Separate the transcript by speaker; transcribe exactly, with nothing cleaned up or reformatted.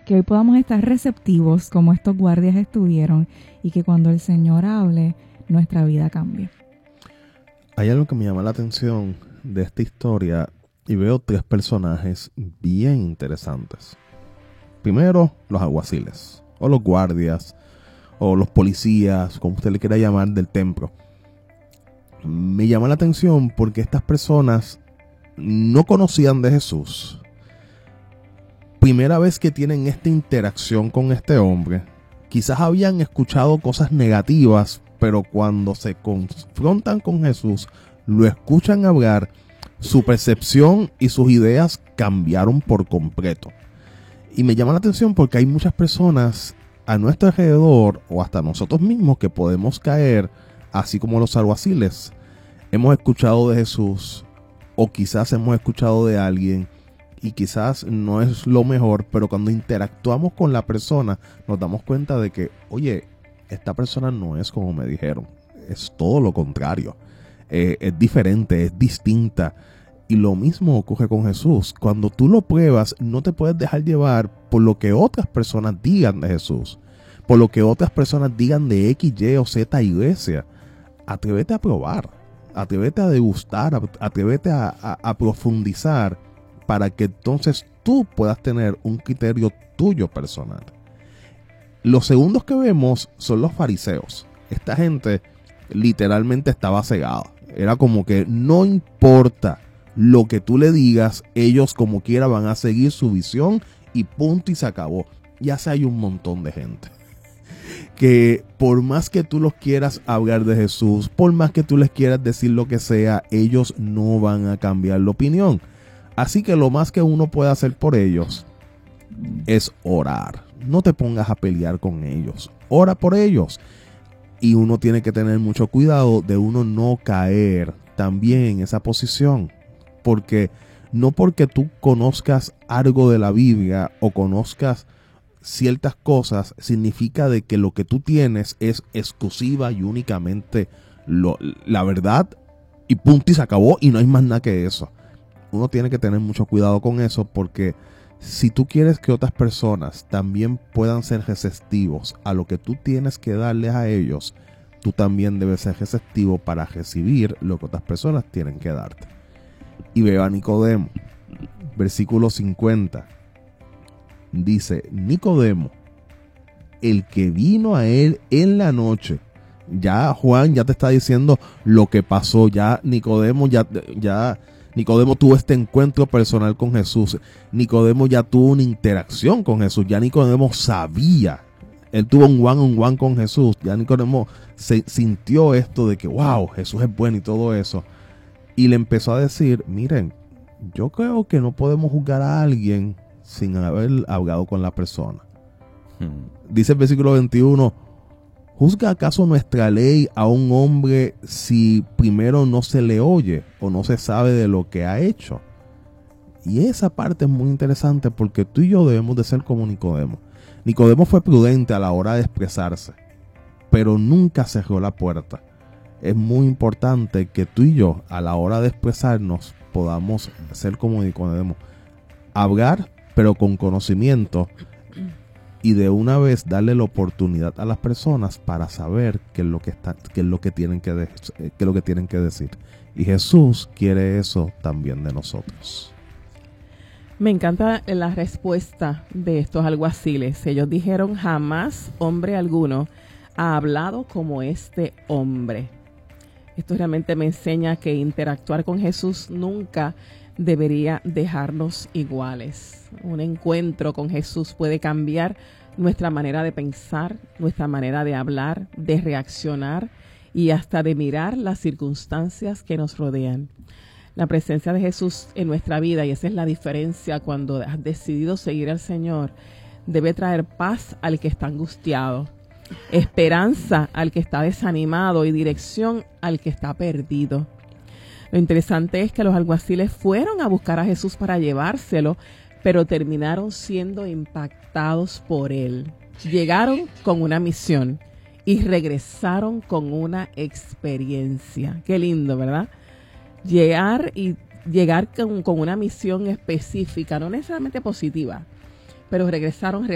Speaker 1: Que hoy podamos estar receptivos como estos guardias estuvieron y que cuando el Señor hable, nuestra vida cambie.
Speaker 2: Hay algo que me llama la atención de esta historia y veo tres personajes bien interesantes. Primero, los alguaciles, o los guardias, o los policías, como usted le quiera llamar, del templo. Me llama la atención porque estas personas no conocían de Jesús. Primera vez que tienen esta interacción con este hombre, quizás habían escuchado cosas negativas, pero cuando se confrontan con Jesús, lo escuchan hablar, su percepción y sus ideas cambiaron por completo. Y me llama la atención porque hay muchas personas a nuestro alrededor o hasta nosotros mismos que podemos caer, así como los alguaciles. Hemos escuchado de Jesús o quizás hemos escuchado de alguien y quizás no es lo mejor, pero cuando interactuamos con la persona nos damos cuenta de que, oye, esta persona no es como me dijeron, es todo lo contrario, eh, es diferente, es distinta. Y lo mismo ocurre con Jesús. Cuando tú lo pruebas, no te puedes dejar llevar por lo que otras personas digan de Jesús, por lo que otras personas digan de X, Y o Z iglesia. Atrévete a probar, atrévete a degustar, atrévete a, a, a profundizar para que entonces tú puedas tener un criterio tuyo personal. Los segundos que vemos son los fariseos. Esta gente literalmente estaba cegada. Era como que no importa lo que tú le digas, ellos como quiera van a seguir su visión y punto y se acabó. Ya sé, hay un montón de gente que por más que tú los quieras hablar de Jesús, por más que tú les quieras decir lo que sea, ellos no van a cambiar la opinión. Así que lo más que uno puede hacer por ellos es orar. No te pongas a pelear con ellos. Ora por ellos. Y uno tiene que tener mucho cuidado de uno no caer también en esa posición. Porque no porque tú conozcas algo de la Biblia o conozcas ciertas cosas, significa de que lo que tú tienes es exclusiva y únicamente lo, la verdad y punto y se acabó y no hay más nada que eso. Uno tiene que tener mucho cuidado con eso porque si tú quieres que otras personas también puedan ser receptivos a lo que tú tienes que darles a ellos, tú también debes ser receptivo para recibir lo que otras personas tienen que darte. Y veo a Nicodemo, versículo cincuenta. Dice, Nicodemo, el que vino a él en la noche. Ya Juan ya te está diciendo lo que pasó. Ya Nicodemo ya... ya Nicodemo tuvo este encuentro personal con Jesús. Nicodemo ya tuvo una interacción con Jesús. Ya Nicodemo sabía. Él tuvo un one on one con Jesús. Ya Nicodemo se sintió esto de que, wow, Jesús es bueno y todo eso. Y le empezó a decir, miren, yo creo que no podemos juzgar a alguien sin haber hablado con la persona. Hmm. Dice el versículo veintiuno, ¿juzga acaso nuestra ley a un hombre si primero no se le oye o no se sabe de lo que ha hecho? Y esa parte es muy interesante porque tú y yo debemos de ser como Nicodemo. Nicodemo fue prudente a la hora de expresarse, pero nunca cerró la puerta. Es muy importante que tú y yo a la hora de expresarnos podamos ser como Nicodemo. Hablar, pero con conocimiento. Y de una vez darle la oportunidad a las personas para saber qué es lo que está, qué es lo que tienen que de, qué es lo que tienen que decir. Y Jesús quiere eso también de nosotros.
Speaker 3: Me encanta la respuesta de estos alguaciles. Ellos dijeron, jamás hombre alguno ha hablado como este hombre. Esto realmente me enseña que interactuar con Jesús nunca debería dejarnos iguales. Un encuentro con Jesús puede cambiar nuestra manera de pensar, nuestra manera de hablar, de reaccionar y hasta de mirar las circunstancias que nos rodean. La presencia de Jesús en nuestra vida, y esa es la diferencia cuando has decidido seguir al Señor, debe traer paz al que está angustiado, esperanza al que está desanimado y dirección al que está perdido. Lo interesante es que los alguaciles fueron a buscar a Jesús para llevárselo, pero terminaron siendo impactados por él. Llegaron con una misión y regresaron con una experiencia. Qué lindo, ¿verdad? Llegar y llegar con, con una misión específica, no necesariamente positiva, pero regresaron